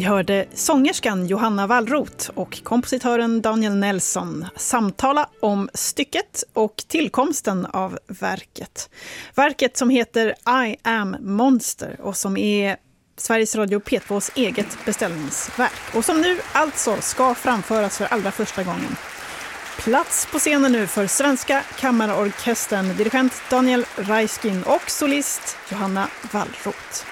Vi hörde sångerskan Johanna Wallroth och kompositören Daniel Nelson samtala om stycket och tillkomsten av verket. Verket som heter I am Monster och som är Sveriges Radio P2s eget beställningsverk och som nu alltså ska framföras för allra första gången. Plats på scenen nu för Svenska Kammarorkestern, dirigent Daniel Raiskin och solist Johanna Wallroth.